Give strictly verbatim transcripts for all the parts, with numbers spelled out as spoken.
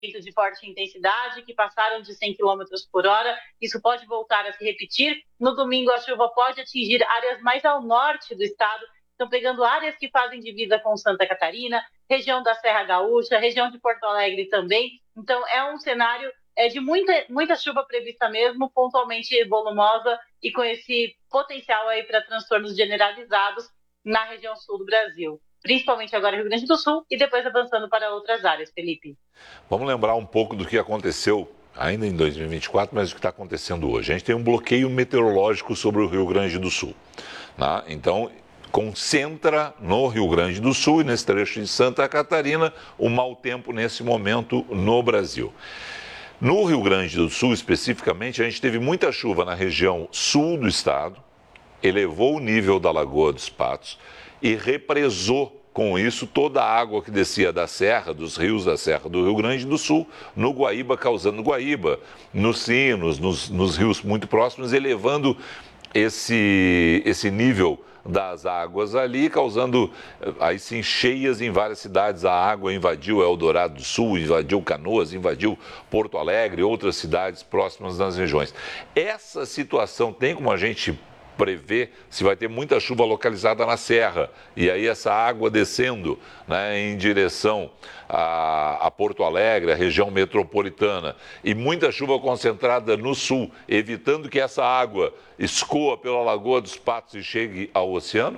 de forte intensidade, que passaram de cem quilômetros por hora. Isso pode voltar a se repetir. No domingo, a chuva pode atingir áreas mais ao norte do estado. Estão pegando áreas que fazem divisa com Santa Catarina, região da Serra Gaúcha, região de Porto Alegre também. Então, é um cenário é, de muita, muita chuva prevista mesmo, pontualmente volumosa e com esse potencial aí para transtornos generalizados na região sul do Brasil. Principalmente agora Rio Grande do Sul e depois avançando para outras áreas, Felipe. Vamos lembrar um pouco do que aconteceu ainda em dois mil e vinte e quatro, mas o que está acontecendo hoje. A gente tem um bloqueio meteorológico sobre o Rio Grande do Sul, né? Então, concentra no Rio Grande do Sul e nesse trecho de Santa Catarina o mau tempo nesse momento no Brasil. No Rio Grande do Sul, especificamente, a gente teve muita chuva na região sul do estado, elevou o nível da Lagoa dos Patos e represou com isso toda a água que descia da serra, dos rios da Serra do Rio Grande do Sul, no Guaíba, causando Guaíba, nos Sinos, nos, nos rios muito próximos, elevando esse, esse nível das águas ali, causando aí sim cheias em várias cidades. A água invadiu Eldorado do Sul, invadiu Canoas, invadiu Porto Alegre, outras cidades próximas das regiões. Essa situação tem como a gente prever se vai ter muita chuva localizada na serra e aí essa água descendo, né, em direção a, a Porto Alegre, a região metropolitana, e muita chuva concentrada no sul, evitando que essa água escoa pela Lagoa dos Patos e chegue ao oceano?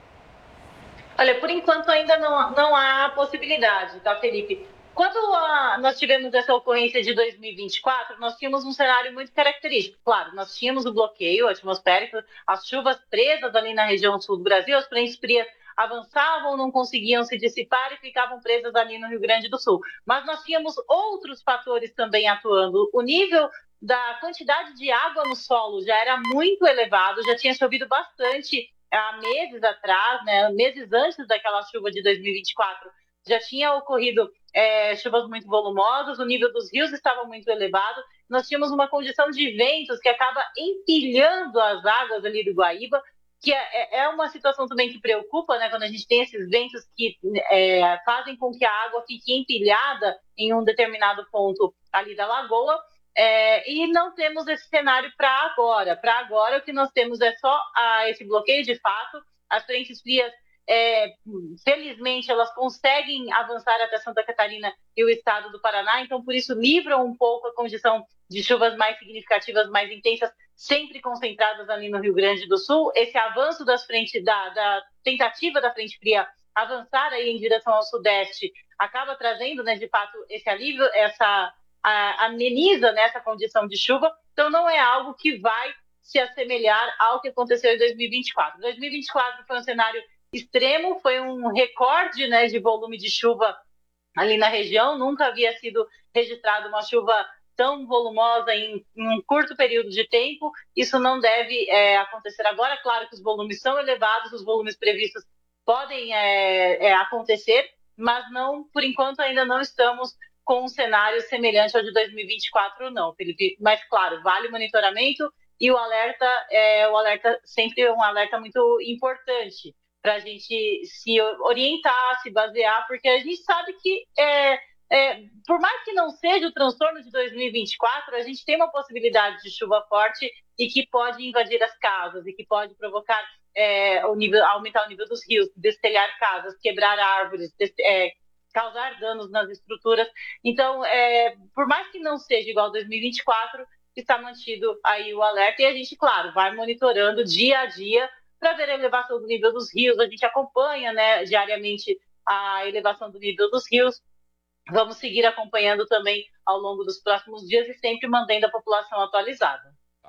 Olha, por enquanto ainda não, não há possibilidade, tá, Felipe? Quando a, nós tivemos essa ocorrência de dois mil e vinte e quatro, nós tínhamos um cenário muito característico. Claro, nós tínhamos o bloqueio atmosférico, as chuvas presas ali na região sul do Brasil, as frentes frias avançavam, não conseguiam se dissipar e ficavam presas ali no Rio Grande do Sul. Mas nós tínhamos outros fatores também atuando. O nível da quantidade de água no solo já era muito elevado, já tinha chovido bastante há meses atrás, né, meses antes daquela chuva de dois mil e vinte e quatro. Já tinha ocorrido é, chuvas muito volumosas, o nível dos rios estava muito elevado, nós tínhamos uma condição de ventos que acaba empilhando as águas ali do Guaíba, que é, é uma situação também que preocupa, né, quando a gente tem esses ventos que é, fazem com que a água fique empilhada em um determinado ponto ali da lagoa, é, e não temos esse cenário para agora. Para agora, o que nós temos é só a, esse bloqueio de fato, as frentes frias. É, felizmente elas conseguem avançar até Santa Catarina e o estado do Paraná, então por isso livram um pouco a condição de chuvas mais significativas, mais intensas, sempre concentradas ali no Rio Grande do Sul. Esse avanço das frentes, da, da tentativa da frente fria avançar aí em direção ao sudeste acaba trazendo, né, de fato, esse alívio, essa a, ameniza nessa, né, condição de chuva, então não é algo que vai se assemelhar ao que aconteceu em dois mil e vinte e quatro. dois mil e vinte e quatro foi um cenário extremo, foi um recorde, né, de volume de chuva ali na região, nunca havia sido registrado uma chuva tão volumosa em, em um curto período de tempo. Isso não deve é, acontecer agora. Claro que os volumes são elevados, os volumes previstos podem é, é, acontecer, mas não, por enquanto ainda não estamos com um cenário semelhante ao de dois mil e vinte e quatro, não, Felipe. Mas claro, vale o monitoramento e o alerta é o alerta sempre é um alerta muito importante para a gente se orientar, se basear, porque a gente sabe que, é, é, por mais que não seja o transtorno de dois mil e vinte e quatro, a gente tem uma possibilidade de chuva forte e que pode invadir as casas e que pode provocar, é, o nível, aumentar o nível dos rios, destelhar casas, quebrar árvores, des, é, causar danos nas estruturas. Então, é, por mais que não seja igual a dois mil e vinte e quatro, está mantido aí o alerta e a gente, claro, vai monitorando dia a dia para ver a elevação do nível dos rios. A gente acompanha, né, diariamente a elevação do nível dos rios. Vamos seguir acompanhando também ao longo dos próximos dias e sempre mantendo a população atualizada.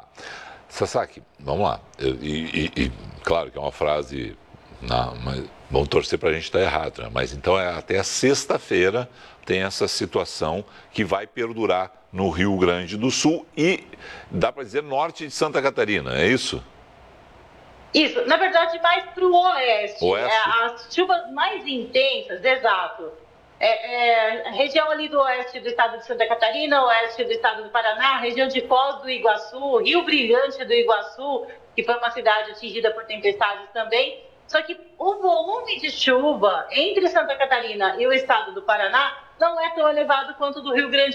Sasaki, vamos lá. E, e, e claro que é uma frase, não, mas vamos torcer para a gente estar errado, né? Mas então é até sexta-feira tem essa situação que vai perdurar no Rio Grande do Sul e, dá para dizer, norte de Santa Catarina, é isso? Isso, na verdade, mais para o oeste. oeste. É, as chuvas mais intensas, exato. É, é, região ali do oeste do estado de Santa Catarina, oeste do estado do Paraná, região de Foz do Iguaçu, Rio Brilhante do Iguaçu, que foi uma cidade atingida por tempestades também. Só que o volume de chuva entre Santa Catarina e o estado do Paraná não é tão elevado quanto do Rio Grande